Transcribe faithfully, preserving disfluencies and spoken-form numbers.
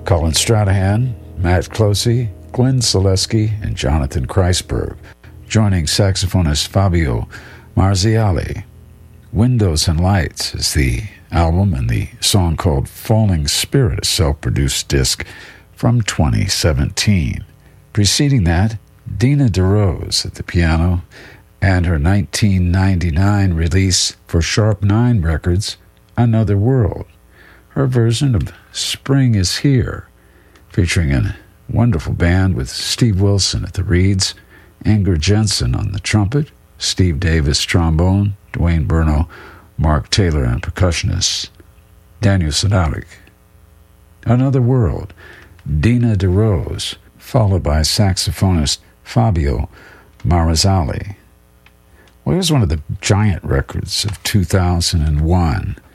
Colin Stranahan, Matt Closey, Glenn Selesky, and Jonathan Kreisberg, joining saxophonist Fabio Marziali. Windows and Lights is the album, and the song called Falling Spirit, a self-produced disc from twenty seventeen. Preceding that, Dina DeRose at the piano, and her nineteen ninety-nine release for Sharp Nine Records, Another World, her version of Spring is Here, featuring a wonderful band with Steve Wilson at the reeds, Anger Jensen on the trumpet, Steve Davis trombone, Dwayne Burno, Mark Taylor, and percussionist Daniel Sadalik. Another World, Dina DeRose, followed by saxophonist Fabio Marziali. Well, here's one of the giant records of two thousand one.